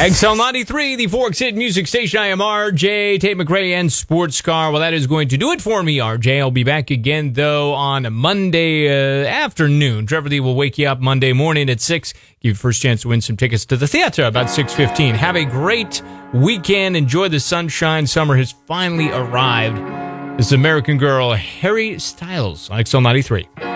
XL 93, the Forks Hit Music Station. I am RJ, Tate McRae, and Sports Car. Well, that is going to do it for me, RJ. I'll be back again, though, on Monday afternoon. Trevor Lee will wake you up Monday morning at 6. Give you first chance to win some tickets to the theater about 6:15. Have a great weekend. Enjoy the sunshine. Summer has finally arrived. This is American Girl, Harry Styles on XL 93.